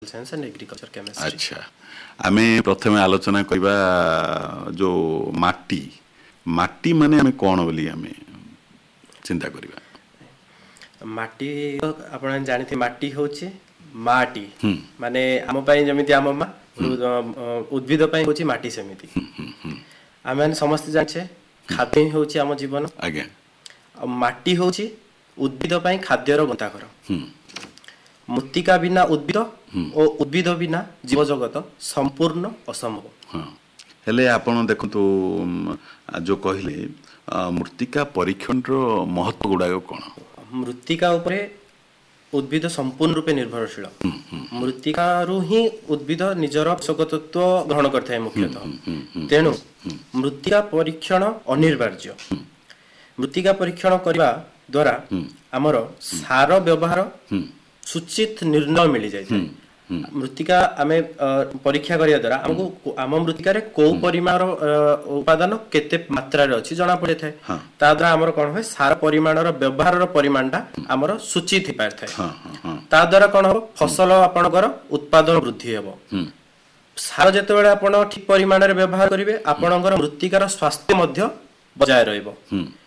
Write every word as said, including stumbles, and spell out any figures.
Science and agriculture chemistry. अच्छा, आमे प्रथमे आलोचना करबा जो माटी माटी माने आमे कोन बोली आमे चिंता करबा। माटी आपण जानिथि माटी होची माटी माने आम पई जमिति आम मा उद्भिद पई होची माटी सेमिति आमे समस्त जान्छे खाद्य होची आम जीवन आगे माटी होची उद्भिद पई खाद्यर गंताघर। मृत्तिका बिना उद्भिद और उद्भिद बिना जीव जगत संपूर्ण असंभव। हाँ हेले आपण देखंतु जो कहले मृत्तिका परीक्षण रो महत्व गुडा कोन। मृत्तिका उपरे उद्भिद संपूर्ण रूपे निर्भरशील। मृत्तिका रु ही उद्भिद निजर पोषक तत्व ग्रहण करथाय मुख्यतः। तेणु मृत्तिका परीक्षण अनिवार्य। मृत्तिका परीक्षण करबा द्वारा हमर सार व्यवहार सूचित निर्णय मिल जाय। मृत्तिका आमे परीक्षा करिया द्वारा हमको आम मृत्तिका रे को परिमाण उत्पादन केते मात्रा रे अछि जणा पड़े थाए। ता द्वारा हमर कोन होय सार परिमाण रो व्यवहार रो परिमाणटा हमर सूचित हि पार थाए। ता द्वारा कोन हो फसल आपनकर उत्पादन वृद्धि हेबो। सार जते बेले आपण ठीक परिमाण रे व्यवहार करिवे आपनकर मृत्तिका रो स्वास्थ्य मध्य बजाय रहइबो।